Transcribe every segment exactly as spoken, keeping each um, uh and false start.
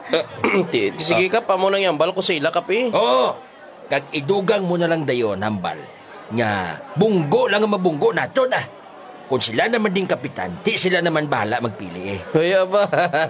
Ti, ti- sige kap, amo nang yambal ko sa ila kap eh. Oo, kag idugang mo na lang dayon, hambal. Nga, bunggo lang ang mabunggo nato na. Kung sila naman din kapitan, di sila naman bahala magpili eh. Kaya ba?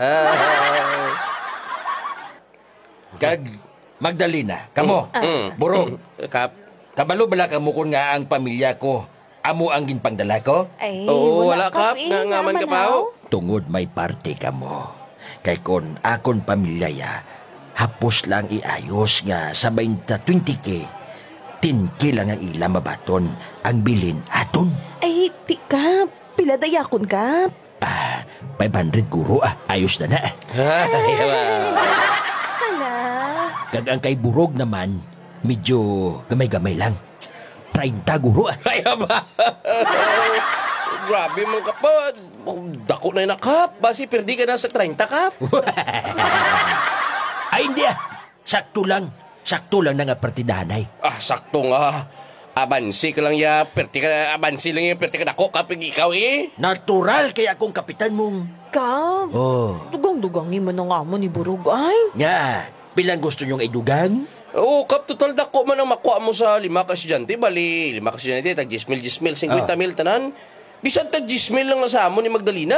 Kag, Magdalena, kamo, Mm. burog, Kap. kabalo bala kamo kun nga ang pamilya ko, amo ang ginpangdala ko? Ay, Oo, wala, kap, Kap. eh, Nga- ngaman ka pa, oh. Tungod may parte kamo. Kay kon akon pamilya ya, hapos lang iayos nga sa twenty k, ten k lang ang ila mabaton, ang bilin aton. Ay, ti kap. Pila dayakon kap. Ah, five hundred guro ah, ayos na na. Kaya ba? Hala. Kag ang kay burog naman, medyo gamay-gamay lang. thirty guro ah. Kaya ba? Grabe man kapad. Dako na yung nakap. Basi, perdi ka na sa thirty kap. Ay hindi ah, sakto lang. Sakto lang na nga partidahanay. Ah, sakto nga. Abansi ka lang ya. Perti ka, abansi lang yung perti ka dako kapag ikaw eh. Natural kaya akong kapitan mong... Kap. Oh, Dugang-dugangi man ang amo ni Burog ay. nga, pilang gusto nyong idugan? Oo, kap, total dako man ang makuha mo sa lima ka estudyante. Bali, lima ka estudyante, tag ten mil, ten mil, fifty mil, tanan. Bisan tag ten mil lang sa amo ni Magdalena.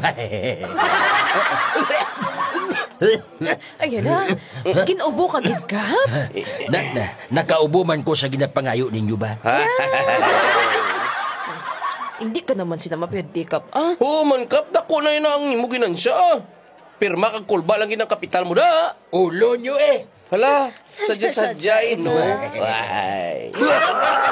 Ayan na. Kinubo ka gid kap. na, na, nakaubo man ko sa ginapangayo ninyo ba? Hindi ka naman sila mapwede kap. Ah, Oo man, kap, dako na yun ang imo ginansya. Pirma kag kulba lang ginang kapital mo da. Ulo nyo eh! Hala, Sadya-sadya, sadya-sadya, eh, no? eh. Ay.